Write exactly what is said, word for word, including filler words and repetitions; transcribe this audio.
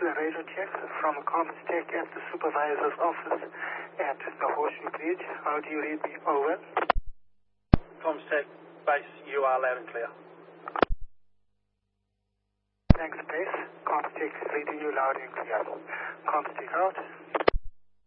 a radio check from a comms tech at the supervisor's office at the Horseshoe Bridge. How do you read me? Over. Comms tech, base, you are loud and clear. Thanks, base. Comms tech reading you loud and clear. Comms tech out.